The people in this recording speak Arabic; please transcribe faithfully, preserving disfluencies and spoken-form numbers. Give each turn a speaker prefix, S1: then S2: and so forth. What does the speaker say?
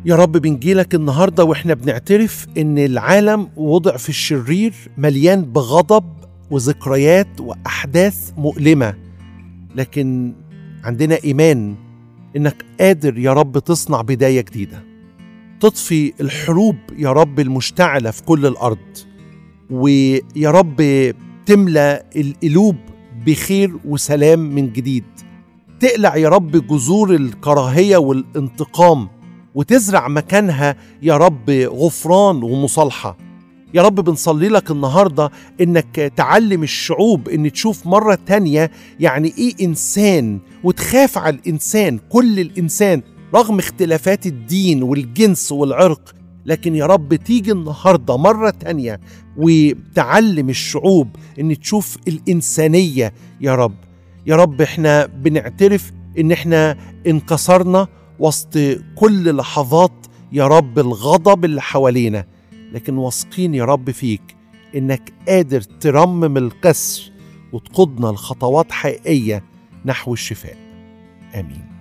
S1: يا رب بنجيلك النهاردة وإحنا بنعترف إن العالم وضع في الشرير مليان بغضب وذكريات وأحداث مؤلمة، لكن عندنا إيمان إنك قادر يا رب تصنع بداية جديدة، تطفي الحروب يا رب المشتعلة في كل الأرض، ويا رب تملى القلوب بخير وسلام من جديد، تقلع يا رب جذور الكراهية والانتقام وتزرع مكانها يا رب غفران ومصالحة. يا رب بنصلي لك النهاردة إنك تعلم الشعوب إن تشوف مرة تانية يعني إيه إنسان، وتخاف على الإنسان، كل الإنسان رغم اختلافات الدين والجنس والعرق، لكن يا رب تيجي النهاردة مرة تانية وتعلم الشعوب إن تشوف الإنسانية. يا رب يا رب إحنا بنعترف إن إحنا انكسرنا وسط كل لحظات يا رب الغضب اللي حوالينا، لكن واثقين يا رب فيك إنك قادر ترمم الكسر وتقودنا لخطوات حقيقية نحو الشفاء. آمين.